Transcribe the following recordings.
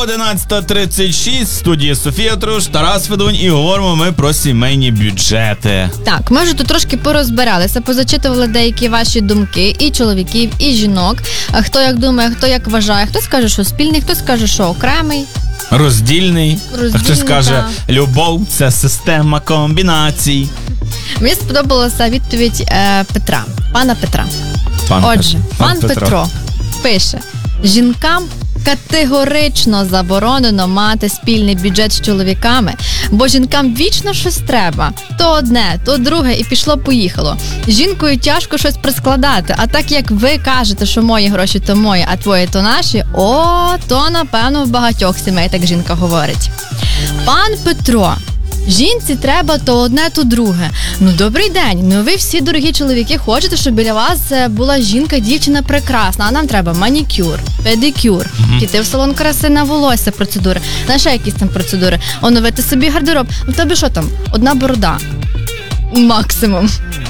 11:36, в студії Софія Труш, Тарас Федунь, і говоримо ми про сімейні бюджети. Так, ми вже тут трошки порозбиралися, позачитували деякі ваші думки, і чоловіків, і жінок. Хто як думає, хто як вважає. Хтось каже, що спільний, хтось каже, що окремий. Роздільний, хтось каже, любов – це система комбінацій. Мені сподобалася відповідь Петра, пана Петра. Отже, пан Петро пише: жінкам категорично заборонено мати спільний бюджет з чоловіками, бо жінкам вічно щось треба. То одне, то друге, і пішло-поїхало. Жінкою тяжко щось прискладати, а так як ви кажете, що мої гроші то мої, а твої то наші, то напевно в багатьох сімей так жінка говорить. Пан Петро: жінці треба то одне, то друге. Ну, добрий день. Ви всі, дорогі чоловіки, хочете, щоб біля вас була жінка, дівчина прекрасна, а нам треба манікюр, педикюр, піти в салон краси на волосся процедури, на ще якісь там процедури, оновити собі гардероб. В тебе що там? Одна борода. Максимум.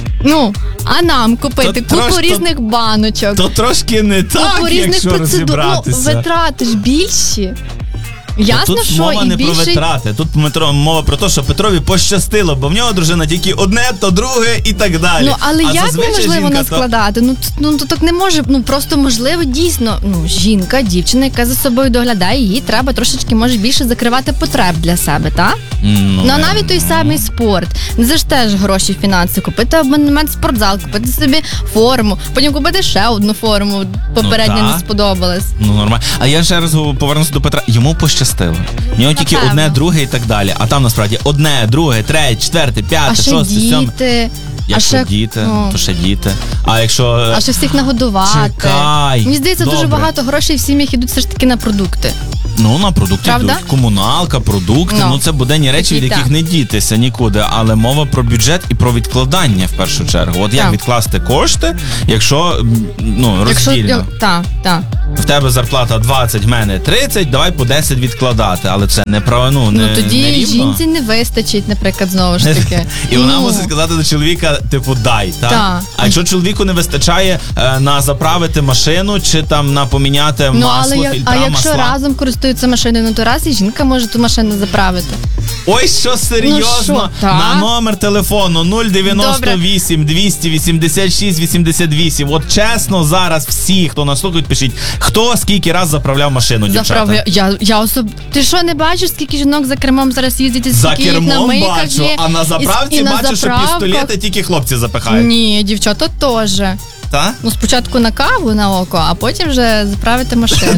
А нам купити купу різних баночок. То трошки не так, якщо розібратися. Витрати ж більші. Ясно, тут що мова і не більше... про витрати, тут мова про те, що Петрові пощастило, бо в нього дружина тільки одне, то друге і так далі. Але як неможливо наскладати? То так не може, просто можливо дійсно, жінка, дівчина, яка за собою доглядає, їй треба трошечки, може, більше закривати потреб для себе, так? Навіть той самий спорт. Це ж теж гроші, фінанси. Купити абонемент в спортзал, купити собі форму, потім купити ще одну форму, попередня не сподобалась. Нормально. А я ще раз повернуся до Петра. Йому пощастило. В нього тільки одне, друге і так далі. А там насправді одне, друге, третє, четверте, п'яте, шосте, сьоме. Якщо діти, то ще діти. А ще всіх нагодувати. Чекай. Мені здається, дуже багато грошей в сім'ях ідуть все ж таки на продукти. На продукти йдуть. Комуналка, продукти. Це буденні речі, від яких не дітися нікуди. Але мова про бюджет і про відкладання в першу чергу. Як відкласти кошти, якщо роздільно. Так. В тебе зарплата 20, в мене 30, давай по 10 відкладати. Але це не тоді не жінці не вистачить, наприклад, знову ж таки. І вона мусить сказати до чоловіка, дай, так? А якщо чоловіку не вистачає на заправити машину, чи там на поміняти масло, фільтра, масла. А якщо разом користуються машиною, то раз і жінка може ту машину заправити. Ой, що серйозно? На номер телефону 098 286 88. От чесно, зараз всі, хто нас слухають, пишіть, хто скільки раз заправляв машину, дівчата? Ти що, не бачиш, скільки жінок за кермом зараз їздять, скільки їх на мийках є? За кермом бачу, а на заправці бачу, що пістолети тільки хлопці запихають. Ні, дівчата теж. Так? Спочатку на каву на око, а потім вже заправити машину.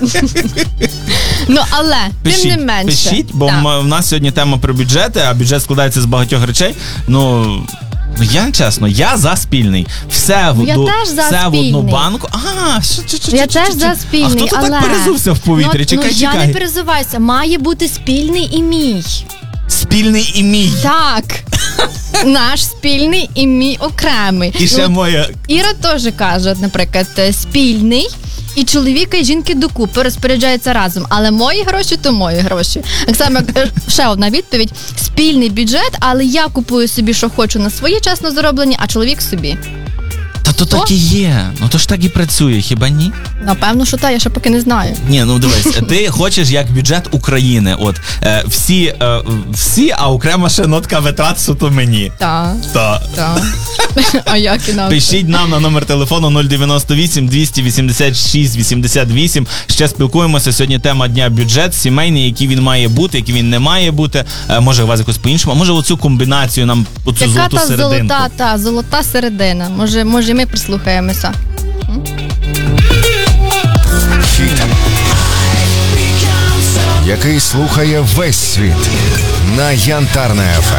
Але, тим не менше. Пишіть, бо в нас сьогодні тема про бюджети, а бюджет складається з багатьох речей. Я чесно, я за спільний. Все в одну банку. Я теж за спільний, а хто так перезувся в повітрі? Чекай. Я не перезуваюся, має бути спільний і мій. Спільний і мій. Так. Наш спільний і мій окремий. І ще моя. Іра теж каже, наприклад, спільний, і чоловіка, і жінки докупи розпоряджаються разом. Але мої гроші, то мої гроші. Так само, ще одна відповідь. Спільний бюджет, але я купую собі, що хочу на свої чесно зароблені, а чоловік собі. То так і є. То ж так і працює, хіба ні? Напевно, що так, я ще поки не знаю. Ні, дивись, ти хочеш як бюджет України. Всі, а окрема ще нотка витрат суто мені. Так. А як інакше? Пишіть нам на номер телефону 098 286 88. Ще спілкуємося. Сьогодні тема дня бюджет сімейний, який він має бути, який він не має бути. Може, у вас якось по-іншому. А може, оцю комбінацію нам, оцю золоту серединку? Яка золота середина. Може, ми прислухаємося. Хіт, який слухає весь світ на Янтарне ФМ.